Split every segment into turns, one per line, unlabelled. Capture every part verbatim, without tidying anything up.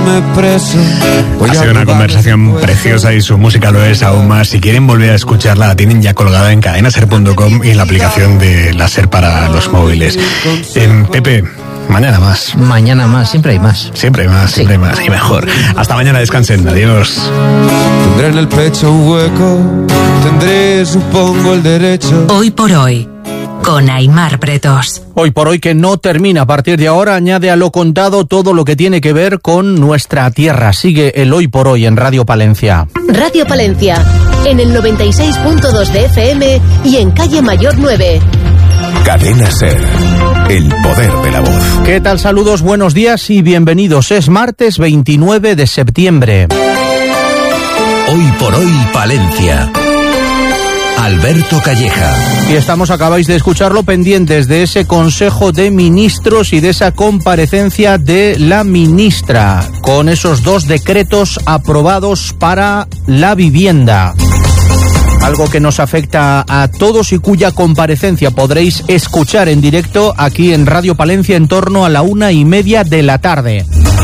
quedarme preso.
Ha sido una conversación preciosa y su música lo es aún más. Si quieren volver a escucharla, la tienen ya colgada en cadena ser punto com y en la aplicación de la SER para los móviles. En Pepe, mañana más.
Mañana más, siempre hay más.
Siempre hay más, siempre sí. hay más y mejor. Hasta mañana, descansen, adiós.
Tendré en el pecho un hueco, tendré, supongo, el derecho.
Hoy por hoy, con Aimar Pretos.
Hoy por hoy que no termina. A partir de ahora añade a lo contado todo lo que tiene que ver con nuestra tierra. Sigue el Hoy por Hoy en Radio Palencia.
Radio Palencia, en el noventa y seis punto dos de F M y en Calle Mayor nueve.
Cadena SER, el poder de la voz.
¿Qué tal? Saludos, buenos días y bienvenidos. Es martes veintinueve de septiembre.
Hoy por Hoy Palencia. Alberto Calleja.
Y estamos, acabáis de escucharlo, pendientes de ese Consejo de Ministros y de esa comparecencia de la ministra, con esos dos decretos aprobados para la vivienda. Algo que nos afecta a todos y cuya comparecencia podréis escuchar en directo aquí en Radio Palencia en torno a la una y media de la tarde.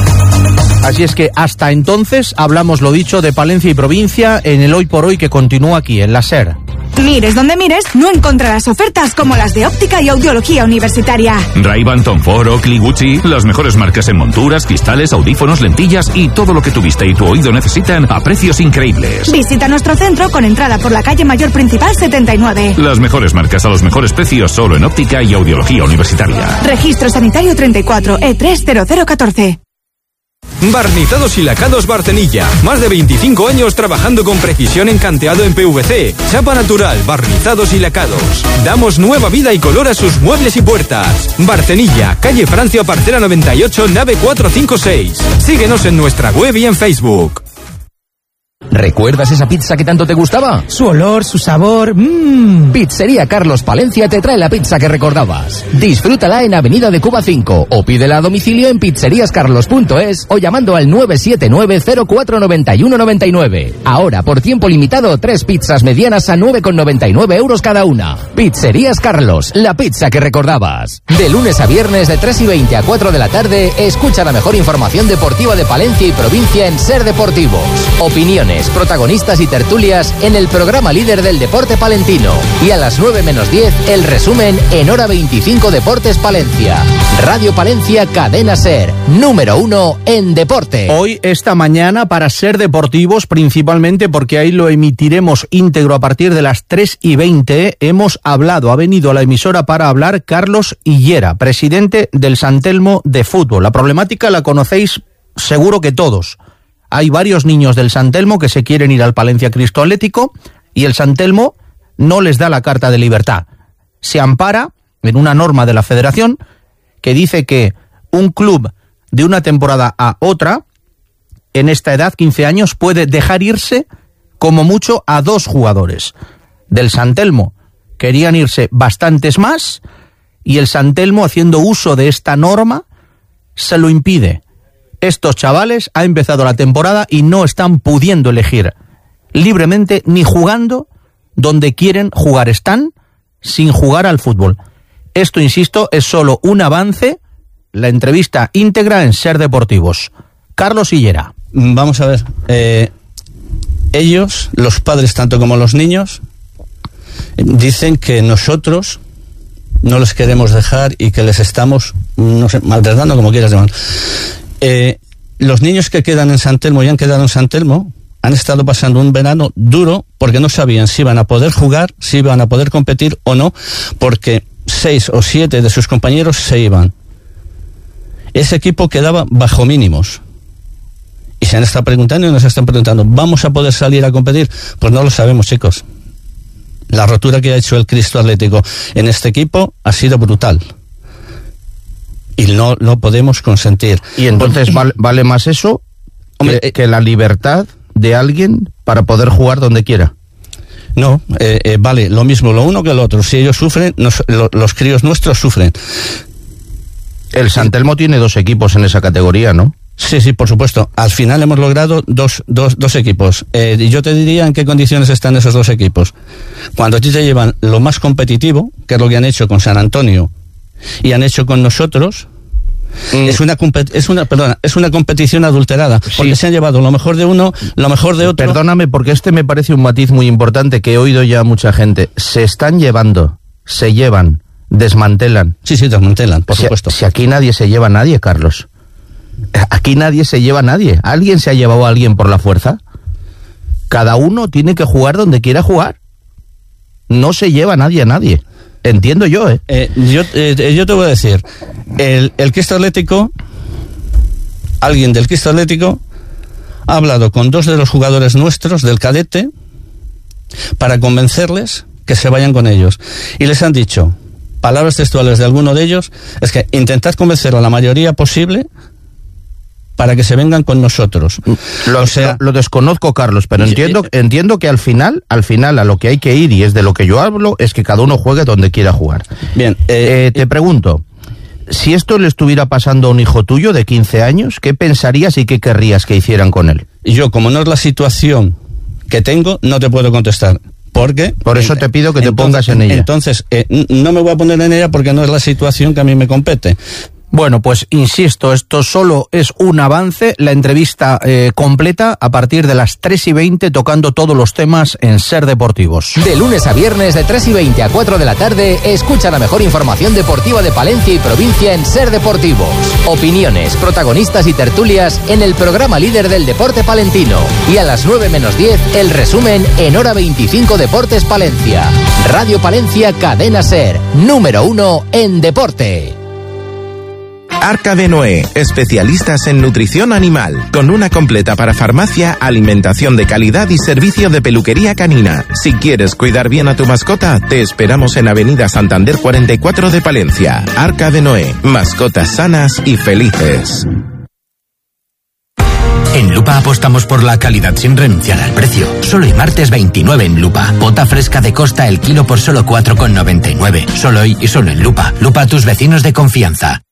Así es que hasta entonces hablamos, lo dicho, de Palencia y provincia en el Hoy por Hoy que continúa aquí en la SER.
Mires donde mires, no encontrarás ofertas como las de óptica y audiología universitaria.
Ray-Ban, Tom Ford, Oakley, Gucci, las mejores marcas en monturas, cristales, audífonos, lentillas y todo lo que tu vista y tu oído necesitan a precios increíbles.
Visita nuestro centro con entrada por la calle Mayor Principal setenta y nueve.
Las mejores marcas a los mejores precios solo en óptica y audiología universitaria.
Registro sanitario treinta y cuatro E tres cero cero catorce.
Barnizados y lacados Barcenilla. Más de veinticinco años trabajando con precisión en canteado en P V C. Chapa natural, barnizados y lacados. Damos nueva vida y color a sus muebles y puertas. Barcenilla, calle Francia Parcera noventa y ocho, nave cuatrocientos cincuenta y seis. Síguenos en nuestra web y en Facebook.
¿Recuerdas esa pizza que tanto te gustaba?
Su olor, su sabor, mmm.
Pizzería Carlos Palencia te trae la pizza que recordabas. Disfrútala en Avenida de Cuba cinco o pídela a domicilio en pizzerías carlos punto es o llamando al nueve siete nueve cero cuatro nueve uno nueve nueve. Ahora, por tiempo limitado, tres pizzas medianas a nueve con noventa y nueve euros cada una. Pizzerías Carlos, la pizza que recordabas. De lunes a viernes de tres y veinte a cuatro de la tarde, escucha la mejor información deportiva de Palencia y provincia en SER Deportivos. Opiniones, protagonistas y tertulias en el programa líder del deporte palentino. Y a las nueve menos diez, el resumen en Hora veinticinco Deportes Palencia. Radio Palencia, Cadena SER, número uno en deporte.
Hoy, esta mañana, para SER Deportivos, principalmente porque ahí lo emitiremos íntegro a partir de las tres y veinte, hemos hablado, ha venido a la emisora para hablar Carlos Hillera, presidente del San Telmo de Fútbol. La problemática la conocéis seguro que todos. Hay varios niños del San Telmo que se quieren ir al Palencia Cristo Atlético y el San Telmo no les da la carta de libertad. Se ampara en una norma de la federación que dice que un club de una temporada a otra, en esta edad, quince años, puede dejar irse como mucho a dos jugadores. Del San Telmo querían irse bastantes más y el San Telmo, haciendo uso de esta norma, se lo impide. Estos chavales ha empezado la temporada y no están pudiendo elegir libremente ni jugando donde quieren jugar. Están sin jugar al fútbol. Esto, insisto, es solo un avance. La entrevista íntegra en SER Deportivos. Carlos Hillera.
Vamos a ver. Eh, ellos, los padres tanto como los niños, dicen que nosotros no les queremos dejar y que les estamos, no sé, maltratando, como quieras llamar. Eh, los niños que quedan en San Telmo y han quedado en San Telmo han estado pasando un verano duro porque no sabían si iban a poder jugar, si iban a poder competir o no, porque seis o siete de sus compañeros se iban. Ese equipo quedaba bajo mínimos. Y se han estado preguntando y nos están preguntando, ¿vamos a poder salir a competir? Pues no lo sabemos, chicos. La rotura que ha hecho el Cristo Atlético en este equipo ha sido brutal. Y no lo podemos consentir.
Y entonces vale, vale más eso Hombre, que, eh, que la libertad de alguien para poder jugar donde quiera.
No, eh, eh, vale lo mismo lo uno que lo otro. Si ellos sufren, nos, lo, los críos nuestros sufren.
El San Telmo tiene dos equipos en esa categoría, ¿no?
Sí, sí, por supuesto. Al final hemos logrado dos, dos, dos equipos. Eh, y yo te diría en qué condiciones están esos dos equipos. Cuando a ti te llevan lo más competitivo, que es lo que han hecho con San Antonio y han hecho con nosotros, Mm. Es una es una perdona, es una competición adulterada, porque sí. se han llevado lo mejor de uno, lo mejor de otro.
Perdóname, porque este me parece un matiz muy importante que he oído ya a mucha gente. Se están llevando, se llevan, desmantelan.
Sí, sí, desmantelan, por
si,
supuesto.
Si aquí nadie se lleva a nadie, Carlos. Aquí nadie se lleva a nadie. ¿Alguien se ha llevado a alguien por la fuerza? Cada uno tiene que jugar donde quiera jugar. No se lleva nadie a nadie. Entiendo yo, ¿eh?
eh yo, eh, yo te voy a decir, el, el Cristo Atlético, alguien del Cristo Atlético ha hablado con dos de los jugadores nuestros del cadete para convencerles que se vayan con ellos. Y les han dicho, palabras textuales de alguno de ellos, es que intentad convencer a la mayoría posible para que se vengan con nosotros.
Lo, o sea, lo, lo desconozco, Carlos, pero entiendo, eh, entiendo que al final, al final a lo que hay que ir, y es de lo que yo hablo, es que cada uno juegue donde quiera jugar.
Bien,
eh, eh, te pregunto, si esto le estuviera pasando a un hijo tuyo de quince años, ¿qué pensarías y qué querrías que hicieran con él?
Yo, como no es la situación que tengo, no te puedo contestar. Porque,
Por eso te pido que te
entonces,
pongas en ella.
Entonces, eh, no me voy a poner en ella porque no es la situación que a mí me compete.
Bueno, pues insisto, esto solo es un avance, la entrevista eh, completa a partir de las tres y veinte, tocando todos los temas en Ser Deportivos.
De lunes a viernes de tres y veinte a cuatro de la tarde, escucha la mejor información deportiva de Palencia y provincia en Ser Deportivos. Opiniones, protagonistas y tertulias en el programa líder del deporte palentino. Y a las nueve menos diez, el resumen en Hora veinticinco Deportes Palencia. Radio Palencia, Cadena Ser, número uno en deporte.
Arca de Noé, especialistas en nutrición animal, con una completa parafarmacia, alimentación de calidad y servicio de peluquería canina. Si quieres cuidar bien a tu mascota, te esperamos en Avenida Santander cuarenta y cuatro de Palencia. Arca de Noé, mascotas sanas y felices.
En Lupa apostamos por la calidad sin renunciar al precio. Solo hoy martes veintinueve en Lupa. Bota fresca de Costa el kilo por solo cuatro con noventa y nueve. Solo hoy y solo en Lupa. Lupa a tus vecinos de confianza.